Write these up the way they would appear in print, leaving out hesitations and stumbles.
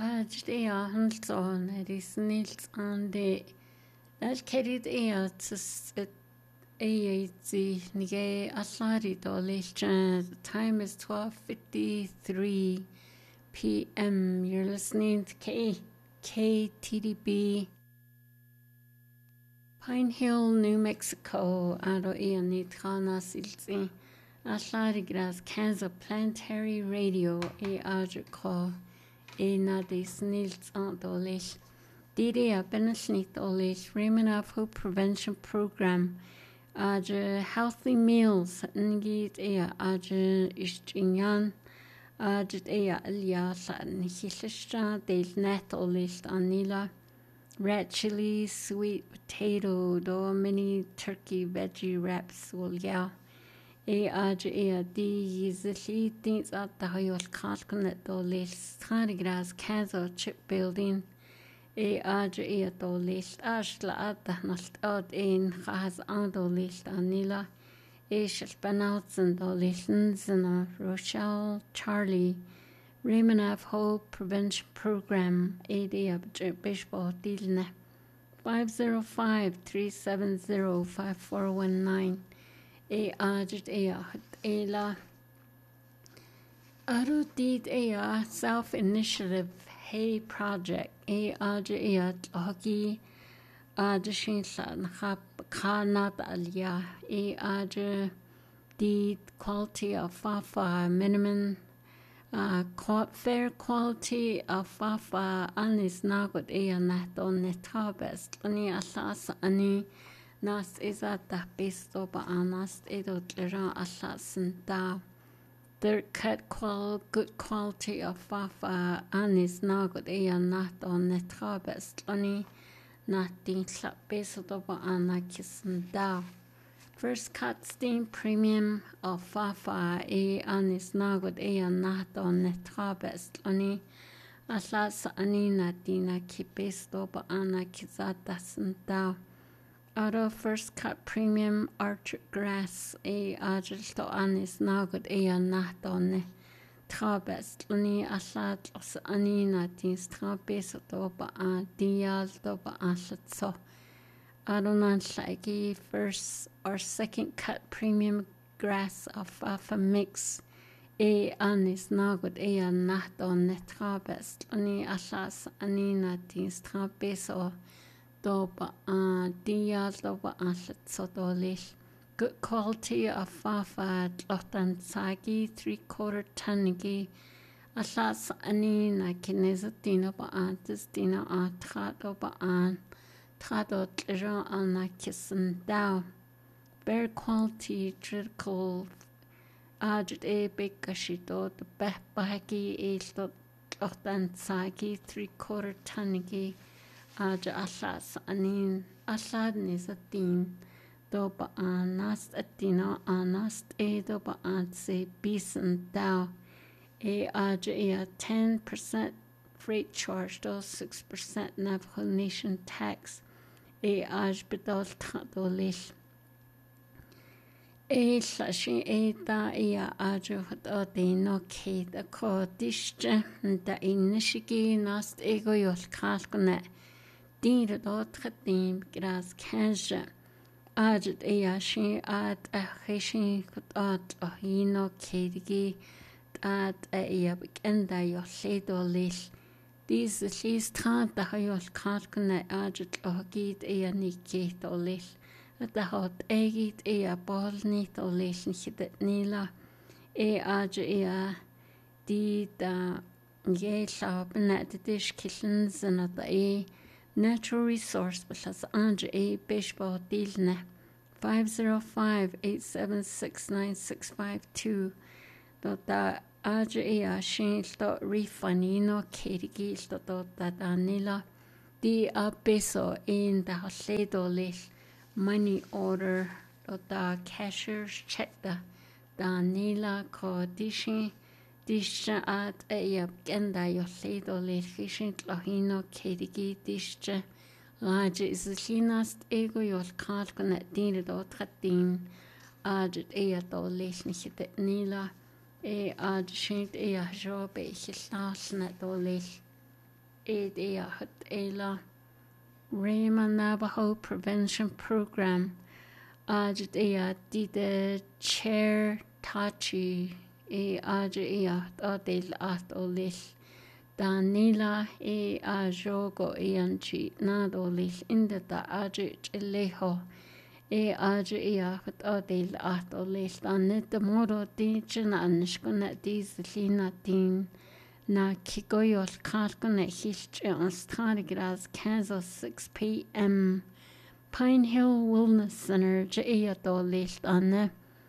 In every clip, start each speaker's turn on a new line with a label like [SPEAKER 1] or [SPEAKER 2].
[SPEAKER 1] Today I handles on it is nils on the that carried AAC Nige Aslari Dolish. The time is 12:53 p.m. You're listening to KTDB Pine Hill, New Mexico. Ado Nitana Silsi Aslari Gras Kansas Planetary Radio Ajako. Na dis nils dolish. Didia benesnit dolish Raymond Hope Prevention Program. Healthy meals ngit istinyan. Alia san hishisha del net dolish anila. Red chili, sweet potato, do mini turkey veggie wraps will di usually things at the Hoyol Kalkunet Dolish, Tarigras, Kazo chip building. Dolish, Ashla at the Nast out in Has Andolish, Anila, Shall Banouts and Dolish, and Rochelle, Charlie, Raymond of Hope Prevention Program, Bishop Dilne, 505-370-5419. Ela Arudid self-initiative Hey project hockey Shinsan Kanat Alia did quality of Fafa minimum fair quality of Fafa anis nagot nat on netabest ani asas ani Nast is at the best of anast edot lera assasin da. Third cut good quality of fafa anis nagot nat on the trabest oni natin slap best of anakisin da. First cut steam premium of fafa anis nagot nat on the trabest oni aslas ani natina kibest of anakizatasin da. Auto first cut premium orchard grass agilto anis nagot nat on the trabest uni aslat os anina tins trabes doba dial doba aslatso. Adonan shaggy first or second cut premium grass of fafa mix anis nagot nat on the trabest uni aslas anina tins trabeso. Doba dial doba aslat good quality of fafa lotan sagi 3/4 tonnigi aslas anina kinezatina ba antistina trado ba trado tleja anakisan down bear quality trickle ajit bekashito the bahagi lotan sagi 3/4 tonnigi aslas anin aslad nisatin doba anast atina anast doba se bison dow 10% freight charge do 6% navigation tax bedol tadolish slashi da no kid a ko dische da inishigi nast ego yol kalkune Dira dotretim gras kenja ajit shi at a heshi at a hino kedigi at a bekenda yo sedo lish. These least tant the hayol kalkune ajit ogit nikit o lish. At the hot egit ball nit o lish hit nila ajit di da ye shop net the dish kitchens and at the Natural resource plus Andre Bishbo Dilne 505-876-9652 Dota Adria Shinto Rifanino Katigil Dota Danila Di Abeso in the Hosedo Lish money order Dota cashiers check the Danila Kodishin Disha at genda yosedo le fishing lohino kedigi disha Raja is the cleanest ego your card connect dinner or tratin Ajit do lesh nila Aj shint job his last net or lesh hut ela Rama Navajo Prevention Program. Ajit the chair tachi adil olil. Danila ajogo anchi nadolil indata ajit eleho. Hut adil olil. Danit the moro teachin anishkuna lina tin. Na kigoyol kalkune hilch on Stargras, Kansas 6 p.m. Pine Hill Wellness Center, dolil anne.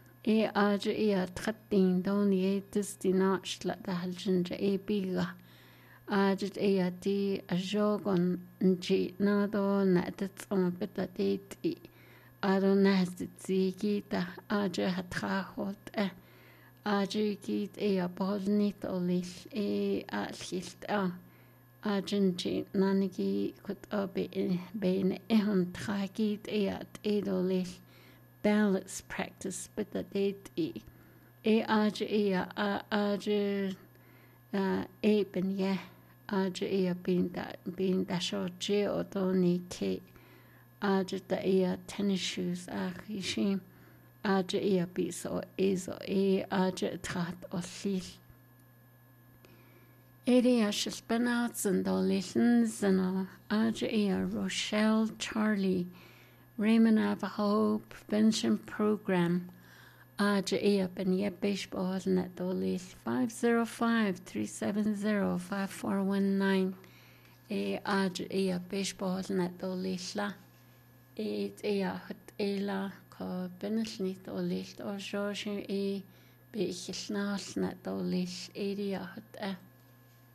[SPEAKER 1] Trettin doni destinach la dahaljan biga. Di ajogon nji nado nadet on betadet I. Adonastit zigita hatrahot Ajigit bolnit olis alhilt Argentine nanigi kut bene tragit at edolis balance practice but the date ben ye being da shoche odoni ke da tennis shoes achishim biso ezo trat ollil Shilpenats and Dolitons and Rochelle Charlie Raymond Navajo Prevention Program Ben Baseball Net Dolil 505-370-5419 Baseball Net Dolila hut ela ko benelnit Dolil or George Be Hilnal Net Dolil hut